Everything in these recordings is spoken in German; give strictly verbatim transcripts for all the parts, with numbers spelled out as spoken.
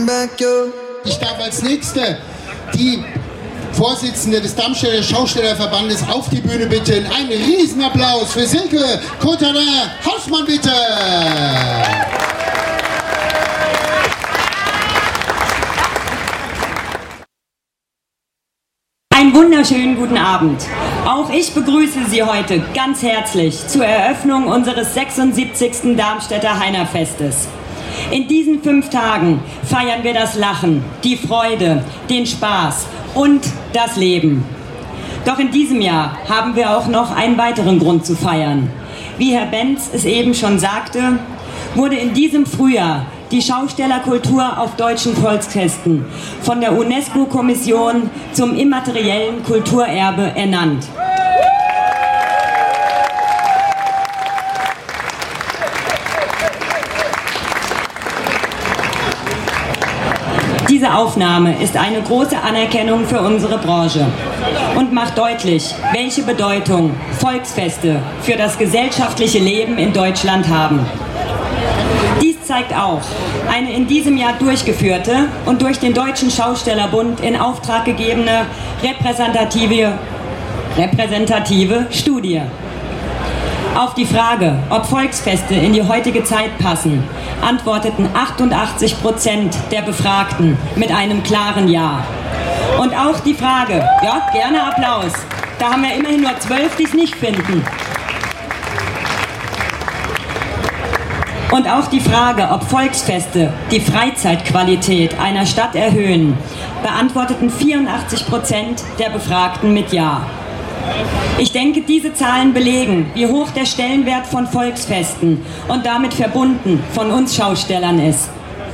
Ich darf als Nächste die Vorsitzende des Darmstädter Schaustellerverbandes auf die Bühne bitten. Einen Riesenapplaus für Silke Contadin-Hausmann, bitte! Einen wunderschönen guten Abend. Auch ich begrüße Sie heute ganz herzlich zur Eröffnung unseres sechsundsiebzigsten Darmstädter Heinerfestes. In diesen fünf Tagen feiern wir das Lachen, die Freude, den Spaß und das Leben. Doch in diesem Jahr haben wir auch noch einen weiteren Grund zu feiern. Wie Herr Benz es eben schon sagte, wurde in diesem Frühjahr die Schaustellerkultur auf deutschen Volksfesten von der UNESCO-Kommission zum immateriellen Kulturerbe ernannt. Diese Aufnahme ist eine große Anerkennung für unsere Branche und macht deutlich, welche Bedeutung Volksfeste für das gesellschaftliche Leben in Deutschland haben. Dies zeigt auch eine in diesem Jahr durchgeführte und durch den Deutschen Schaustellerbund in Auftrag gegebene repräsentative, repräsentative Studie. Auf die Frage, ob Volksfeste in die heutige Zeit passen, antworteten achtundachtzig Prozent der Befragten mit einem klaren Ja. Und auch die Frage, ja, gerne Applaus, da haben wir immerhin nur zwölf, die es nicht finden. Und auch die Frage, ob Volksfeste die Freizeitqualität einer Stadt erhöhen, beantworteten vierundachtzig Prozent der Befragten mit Ja. Ich denke, diese Zahlen belegen, wie hoch der Stellenwert von Volksfesten und damit verbunden von uns Schaustellern ist.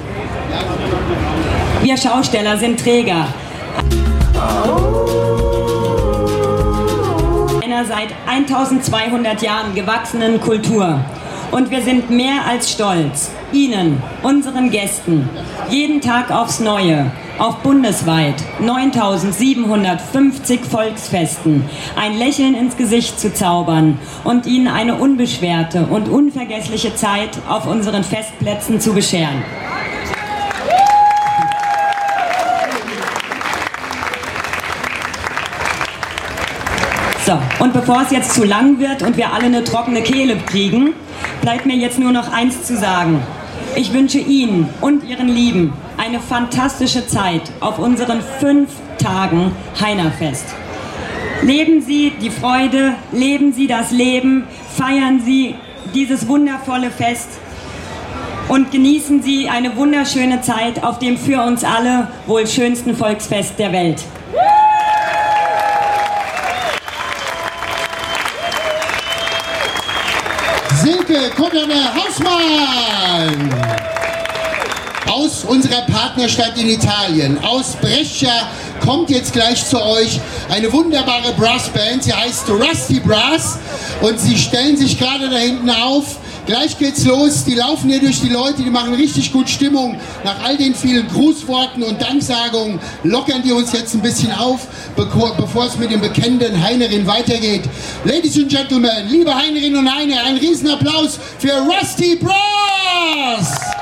Wir Schausteller sind Träger einer seit eintausendzweihundert Jahren gewachsenen Kultur. Und wir sind mehr als stolz, Ihnen, unseren Gästen, jeden Tag aufs Neue, auf bundesweit neuntausendsiebenhundertfünfzig Volksfesten ein Lächeln ins Gesicht zu zaubern und Ihnen eine unbeschwerte und unvergessliche Zeit auf unseren Festplätzen zu bescheren. So, und bevor es jetzt zu lang wird und wir alle eine trockene Kehle kriegen, bleibt mir jetzt nur noch eins zu sagen. Ich wünsche Ihnen und Ihren Lieben eine fantastische Zeit auf unseren fünf Tagen Heinerfest. Leben Sie die Freude, leben Sie das Leben, feiern Sie dieses wundervolle Fest und genießen Sie eine wunderschöne Zeit auf dem für uns alle wohl schönsten Volksfest der Welt. Silke Contadin-Hausmann aus unserer Partnerstadt in Italien, aus Brescia, kommt jetzt gleich zu euch eine wunderbare Brassband. Sie heißt Rusty Brass und sie stellen sich gerade da hinten auf. Gleich geht's los, die laufen hier durch die Leute, die machen richtig gut Stimmung. Nach all den vielen Grußworten und Danksagungen lockern die uns jetzt ein bisschen auf, bevor es mit dem bekennenden Heinerin weitergeht. Ladies and Gentlemen, liebe Heinerinnen und Heiner, ein Riesenapplaus für Rusty Brass!